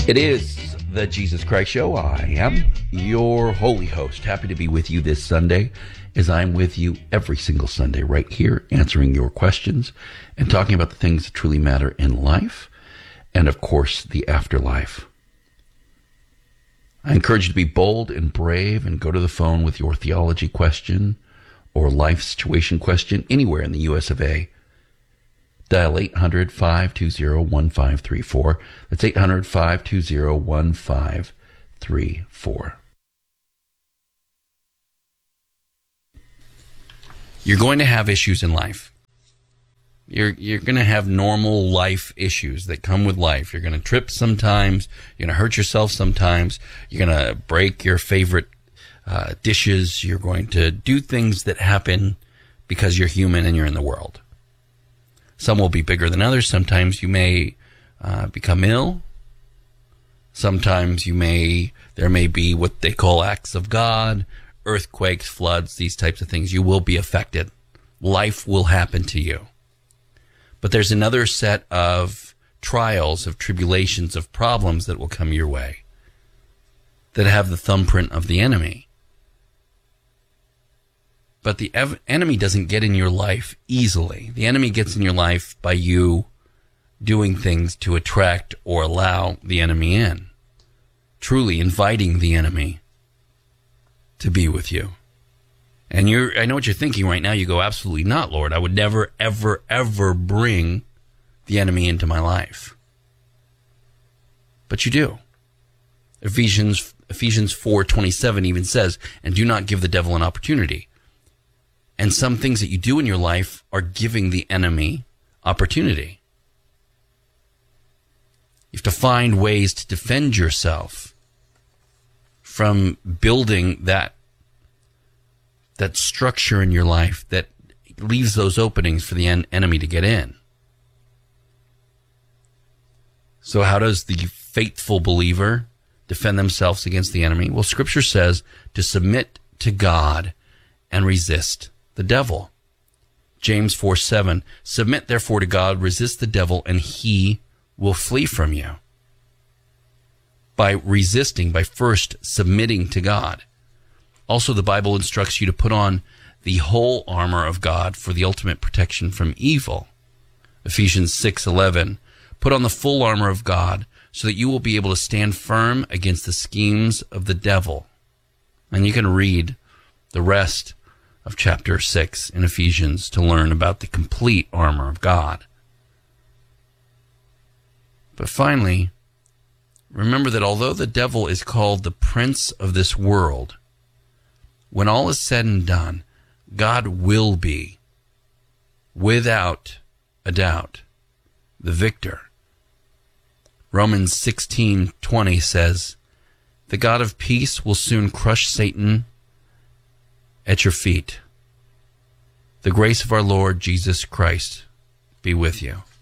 It is the Jesus Christ Show. I am your holy host. Happy to be with you this Sunday, as I'm with you every single Sunday right here, answering your questions and talking about the things that truly matter in life and, of course, the afterlife. I encourage you to be bold and brave and go to the phone with your theology question or life situation question anywhere in the US of A. Dial 800-520-1534. That's 800-520-1534. You're going to have issues in life. You're going to have normal life issues that come with life. You're going to trip sometimes. You're going to hurt yourself sometimes. You're going to break your favorite dishes. You're going to do things that happen because you're human and you're in the world. Some will be bigger than others. Sometimes you may become ill. Sometimes there may be what they call acts of God, earthquakes, floods, these types of things. You will be affected. Life will happen to you. But there's another set of trials, of tribulations, of problems that will come your way that have the thumbprint of the enemy. But the enemy doesn't get in your life easily. The enemy gets in your life by you doing things to attract or allow the enemy in. Truly inviting the enemy to be with you. And I know what you're thinking right now. You go, absolutely not, Lord. I would never, ever, ever bring the enemy into my life. But you do. Ephesians 4:27 even says, and do not give the devil an opportunity. And some things that you do in your life are giving the enemy opportunity. You have to find ways to defend yourself from building that structure in your life that leaves those openings for the enemy to get in. So how does the faithful believer defend themselves against the enemy? Well, Scripture says to submit to God and resist the devil. James 4:7, submit therefore to God, resist the devil, and he will flee from you. By resisting, by first submitting to God. Also, the Bible instructs you to put on the whole armor of God for the ultimate protection from evil. Ephesians 6:11, put on the full armor of God so that you will be able to stand firm against the schemes of the devil. And you can read the rest of chapter 6 in Ephesians to learn about the complete armor of God. But finally, remember that although the devil is called the prince of this world, when all is said and done, God will be, without a doubt, the victor. Romans 16:20 says, the God of peace will soon crush Satan at your feet. The grace of our Lord Jesus Christ be with you.